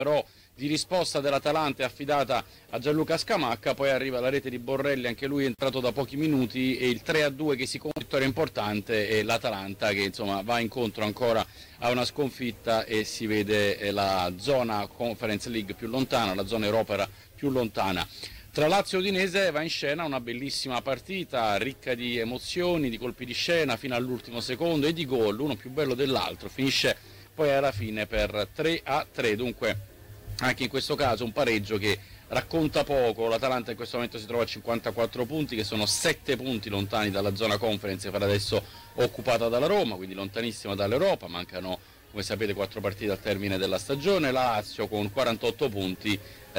però di risposta dell'Atalanta è affidata a Gianluca Scamacca, poi arriva la rete di Borrelli, anche lui è entrato da pochi minuti, e il 3-2 che si compie vittoria importante, e l'Atalanta che insomma va incontro ancora a una sconfitta e si vede la zona Conference League più lontana, la zona Europa più lontana. Tra Lazio e Udinese va in scena una bellissima partita, ricca di emozioni, di colpi di scena fino all'ultimo secondo e di gol, uno più bello dell'altro, finisce poi alla fine per 3-3, dunque anche in questo caso un pareggio che racconta poco. L'Atalanta in questo momento si trova a 54 punti, che sono 7 punti lontani dalla zona Conference, per adesso occupata dalla Roma, quindi lontanissima dall'Europa. Mancano, come sapete, 4 partite al termine della stagione. La Lazio con 48 punti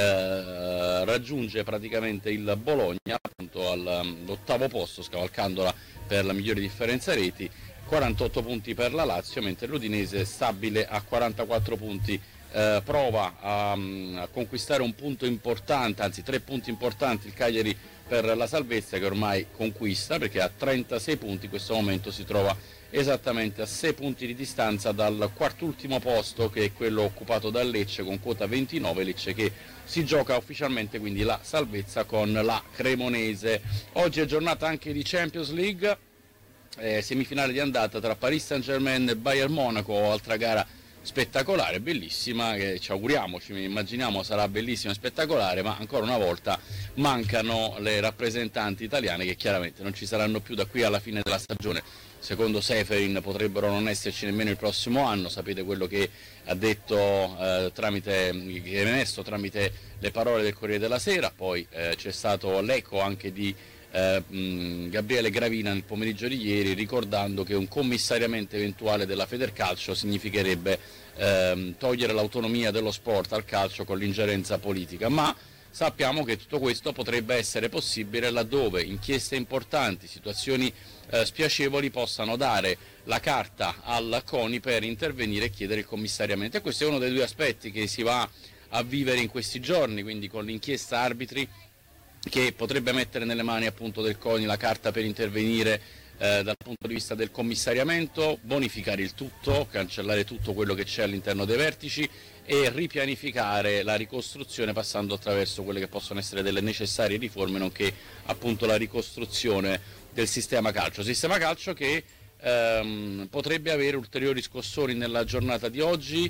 raggiunge praticamente il Bologna appunto all'ottavo posto, scavalcandola per la migliore differenza reti. 48 punti per la Lazio, mentre l'Udinese, stabile a 44 punti, prova a conquistare un punto importante, anzi 3 punti importanti, il Cagliari per la salvezza, che ormai conquista, perché a 36 punti in questo momento si trova esattamente a 6 punti di distanza dal quartultimo posto, che è quello occupato dal Lecce con quota 29, Lecce che si gioca ufficialmente quindi la salvezza con la Cremonese. Oggi è giornata anche di Champions League, semifinale di andata tra Paris Saint-Germain e Bayern Monaco, altra gara spettacolare, bellissima, che ci auguriamo, ci immaginiamo sarà bellissima e spettacolare, ma ancora una volta mancano le rappresentanti italiane, che chiaramente non ci saranno più da qui alla fine della stagione. Secondo Seferin potrebbero non esserci nemmeno il prossimo anno, sapete quello che ha detto che è emerso tramite le parole del Corriere della Sera. Poi c'è stato l'eco anche di Gabriele Gravina nel pomeriggio di ieri, ricordando che un commissariamento eventuale della Federcalcio significherebbe togliere l'autonomia dello sport al calcio con l'ingerenza politica, ma sappiamo che tutto questo potrebbe essere possibile laddove inchieste importanti, situazioni spiacevoli possano dare la carta al CONI per intervenire e chiedere il commissariamento. E questo è uno dei due aspetti che si va a vivere in questi giorni, quindi con l'inchiesta arbitri, che potrebbe mettere nelle mani appunto del CONI la carta per intervenire dal punto di vista del commissariamento, bonificare il tutto, cancellare tutto quello che c'è all'interno dei vertici e ripianificare la ricostruzione, passando attraverso quelle che possono essere delle necessarie riforme, nonché appunto la ricostruzione del sistema calcio che potrebbe avere ulteriori scossoni nella giornata di oggi,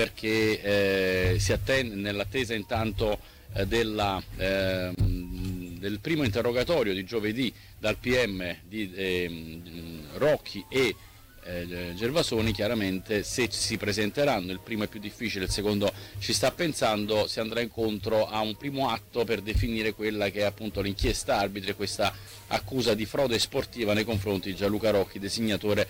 perché si attende, nell'attesa intanto del primo interrogatorio di giovedì dal PM di Rocchi e Gervasoni, chiaramente se si presenteranno, il primo è più difficile, il secondo ci sta pensando, si andrà incontro a un primo atto per definire quella che è appunto l'inchiesta arbitri, questa accusa di frode sportiva nei confronti di Gianluca Rocchi, designatore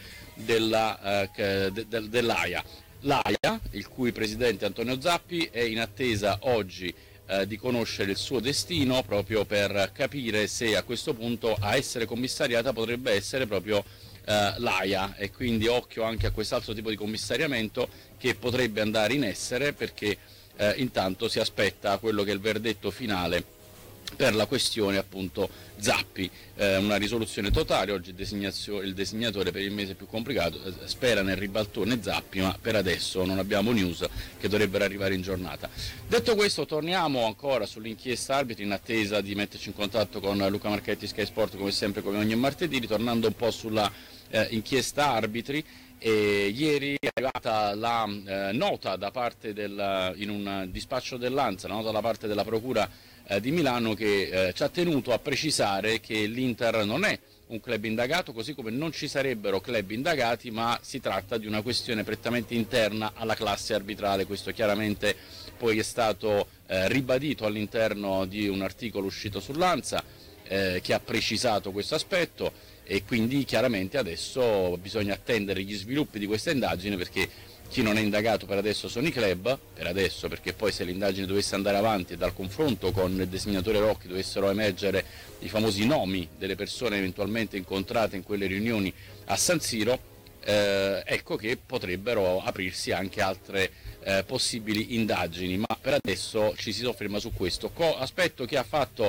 dell'AIA. L'AIA, il cui presidente Antonio Zappi è in attesa oggi di conoscere il suo destino, proprio per capire se a questo punto a essere commissariata potrebbe essere proprio l'AIA, e quindi occhio anche a quest'altro tipo di commissariamento che potrebbe andare in essere, perché intanto si aspetta quello che è il verdetto finale per la questione appunto Zappi, una risoluzione totale. Oggi il designatore per il mese più complicato spera nel ribaltone Zappi, ma per adesso non abbiamo news che dovrebbero arrivare in giornata. Detto questo, torniamo ancora sull'inchiesta arbitri, in attesa di metterci in contatto con Luca Marchetti, Sky Sport, come sempre, come ogni martedì, ritornando un po' sulla inchiesta arbitri. E ieri è arrivata la nota da parte in un dispaccio dell'ANSA, la nota da parte della Procura di Milano, che ci ha tenuto a precisare che l'Inter non è un club indagato, così come non ci sarebbero club indagati, ma si tratta di una questione prettamente interna alla classe arbitrale. Questo chiaramente poi è stato ribadito all'interno di un articolo uscito sull'ANSA che ha precisato questo aspetto, e quindi chiaramente adesso bisogna attendere gli sviluppi di questa indagine, perché chi non è indagato per adesso sono i club, per adesso, perché poi se l'indagine dovesse andare avanti e dal confronto con il designatore Rocchi dovessero emergere i famosi nomi delle persone eventualmente incontrate in quelle riunioni a San Siro, ecco che potrebbero aprirsi anche altre possibili indagini, ma per adesso ci si sofferma su questo aspetto che ha fatto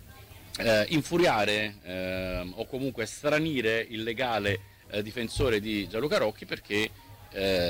infuriare o comunque stranire il legale difensore di Gianluca Rocchi, perché